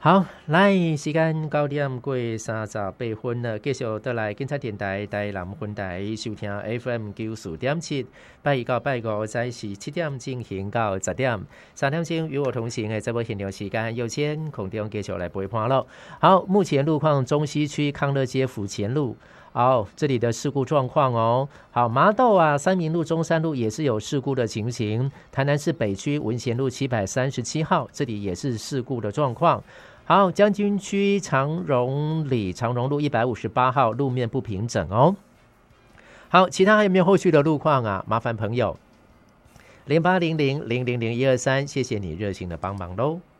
好，来时间9点过38分了，继续倒来警察电台台南分台收听 FM94.7，拜一到拜五在是7点进行到10点，3点钟与我同行的这波现场时间，有请空中继续来陪伴了。好，目前路况中西区康乐街府前路。好，这里的事故状况哦。好，麻豆啊，三民路、中山路也是有事故的情形。台南市北区文贤路737号，这里也是事故的状况。好，将军区长荣路158号路面不平整哦。好，其他还有没有后续的路况啊？麻烦朋友0800000123，谢谢你热情的帮忙喽。